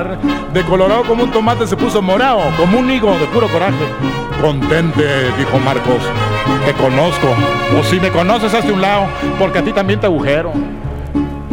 hablar. De colorado como un tomate se puso morado, como un higo de puro coraje. Contente, dijo Marcos, te conozco. O si me conoces, hazte un lado, porque a ti también te agujero.